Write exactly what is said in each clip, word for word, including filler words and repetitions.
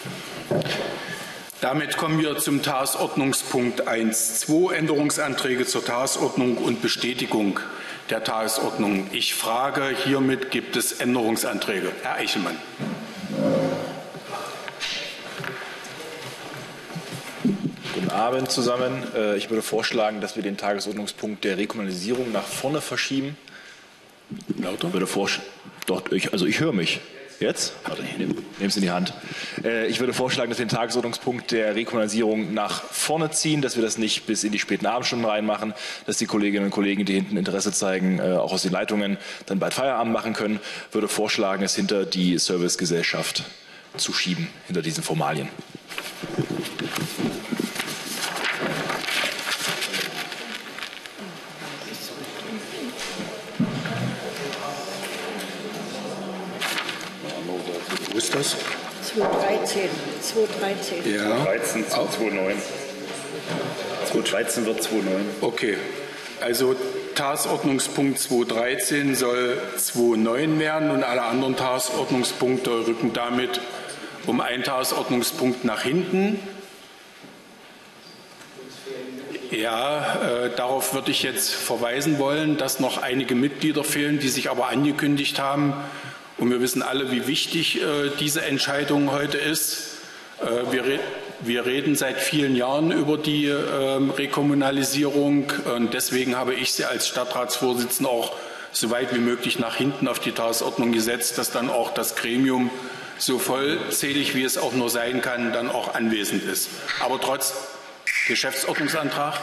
Damit kommen wir zum Tagesordnungspunkt eins Punkt zwei, Änderungsanträge zur Tagesordnung und Bestätigung der Tagesordnung. Ich frage, hiermit gibt es Änderungsanträge. Herr Eichelmann. Guten Abend zusammen. Ich würde vorschlagen, dass wir den Tagesordnungspunkt der Rekommunalisierung nach vorne verschieben. Lauter? Ich würde vorschlagen, dort, ich, also ich höre mich. Jetzt? Warte, ich nehme es in die Hand. Ich würde vorschlagen, dass wir den Tagesordnungspunkt der Rekommunalisierung nach vorne ziehen, dass wir das nicht bis in die späten Abendstunden reinmachen, dass die Kolleginnen und Kollegen, die hinten Interesse zeigen, auch aus den Leitungen, dann bald Feierabend machen können. Ich würde vorschlagen, es hinter die Servicegesellschaft zu schieben, hinter diesen Formalien. Wo ist das? zweitausenddreizehn. zweitausenddreizehn. Ja. dreizehn zu zweitausendneun. zweitausenddreizehn wird zweitausendneun. Okay. Also Tagesordnungspunkt zweitausenddreizehn soll zweitausendneun werden und alle anderen Tagesordnungspunkte rücken damit um einen Tagesordnungspunkt nach hinten. Ja, äh, darauf würde ich jetzt verweisen wollen, dass noch einige Mitglieder fehlen, die sich aber angekündigt haben. Und wir wissen alle, wie wichtig äh, diese Entscheidung heute ist. Äh, wir, re wir reden seit vielen Jahren über die äh, Rekommunalisierung. Und deswegen habe ich sie als Stadtratsvorsitzender auch so weit wie möglich nach hinten auf die Tagesordnung gesetzt, dass dann auch das Gremium so vollzählig, wie es auch nur sein kann, dann auch anwesend ist. Aber trotz Geschäftsordnungsantrag.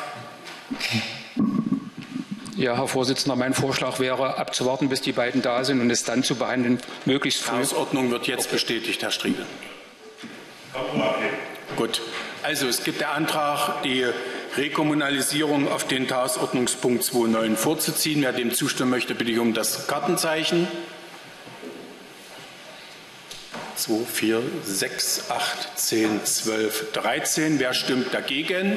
Ja, Herr Vorsitzender, mein Vorschlag wäre, abzuwarten, bis die beiden da sind und es dann zu behandeln, möglichst früh. Die Tagesordnung wird jetzt okay bestätigt, Herr Striegel. Okay. Gut. Also es gibt der Antrag, die Rekommunalisierung auf den Tagesordnungspunkt zweitausendneun vorzuziehen. Wer dem zustimmen möchte, bitte ich um das Kartenzeichen. zwei, vier, sechs, acht, zehn, zwölf, dreizehn. Wer stimmt dagegen?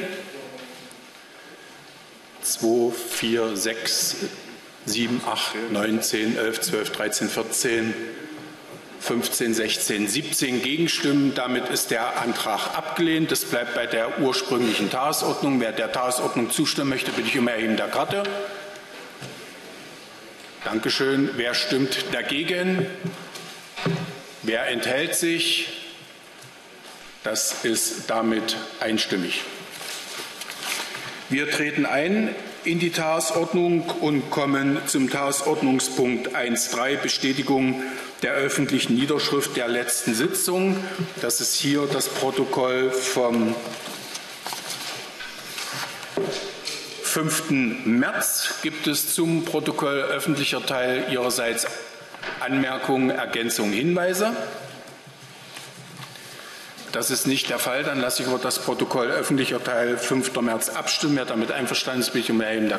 zwei, vier, sechs, sieben, acht, neun, zehn, elf, zwölf, dreizehn, vierzehn, fünfzehn, sechzehn, siebzehn Gegenstimmen. Damit ist der Antrag abgelehnt. Es bleibt bei der ursprünglichen Tagesordnung. Wer der Tagesordnung zustimmen möchte, bitte ich um Erheben der Karte. Dankeschön. Wer stimmt dagegen? Wer enthält sich? Das ist damit einstimmig. Wir treten ein in die Tagesordnung und kommen zum Tagesordnungspunkt eins Punkt drei, Bestätigung der öffentlichen Niederschrift der letzten Sitzung. Das ist hier das Protokoll vom fünften März. Gibt es zum Protokoll öffentlicher Teil Ihrerseits Anmerkungen, Ergänzungen, Hinweise? Das ist nicht der Fall. Dann lasse ich über das Protokoll öffentlicher Teil fünften März abstimmen. Wer damit einverstanden ist, bitte ich um Erheben der